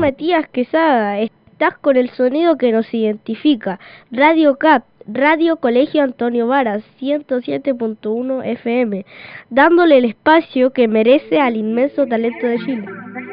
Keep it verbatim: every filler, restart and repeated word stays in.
Matías Quesada, estás con el sonido que nos identifica. Radio C A P, Radio Colegio Antonio Varas, ciento siete punto uno F M, dándole el espacio que merece al inmenso talento de Chile.